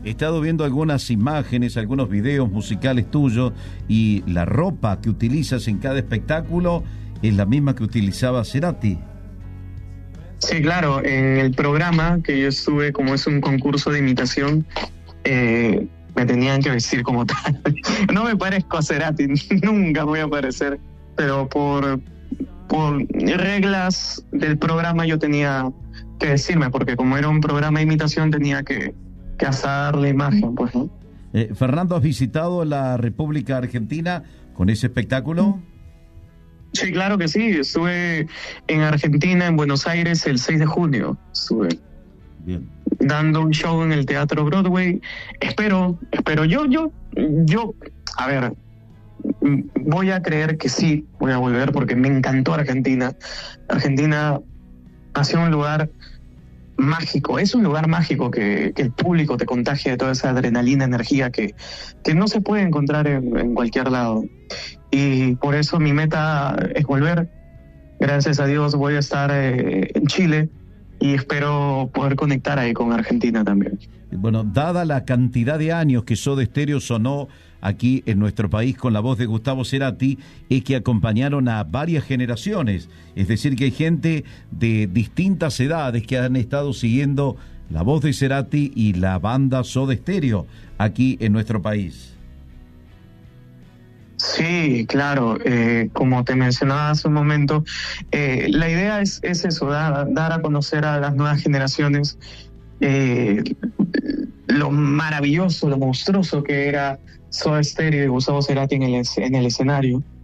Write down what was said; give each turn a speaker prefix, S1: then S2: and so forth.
S1: He estado viendo algunas imágenes, algunos videos musicales tuyos, y la ropa que utilizas en cada espectáculo es la misma que utilizaba Cerati.
S2: Sí, claro, en el programa que yo estuve, como es un concurso de imitación, me tenían que vestir como tal. No me parezco a Cerati, nunca voy a parecer, pero por reglas del programa yo tenía que vestirme, porque como era un programa de imitación tenía que hasta darle imagen, pues, ¿no?
S1: Fernando, ¿has visitado la República Argentina con ese espectáculo?
S2: Sí, claro que sí. Estuve en Argentina, en Buenos Aires, el 6 de junio. Estuve
S1: Bien.
S2: dando un show en el Teatro Broadway. Espero, yo, a ver, voy a creer que sí, voy a volver porque me encantó Argentina. Argentina ha sido un lugar mágico, es un lugar mágico que el público te contagia de toda esa adrenalina, energía que no se puede encontrar en cualquier lado. Y por eso mi meta es volver. Gracias a Dios voy a estar en Chile y espero poder conectar ahí con Argentina también.
S1: Bueno, dada la cantidad de años que Soda Stereo sonó aquí en nuestro país con la voz de Gustavo Cerati, es que acompañaron a varias generaciones. Es decir, que hay gente de distintas edades que han estado siguiendo la voz de Cerati y la banda Soda Stereo aquí en nuestro país.
S2: Sí, claro, como te mencionaba hace un momento, la idea es eso, dar a conocer a las nuevas generaciones lo maravilloso, lo monstruoso que era Soda Stereo y Gustavo Cerati en el escenario.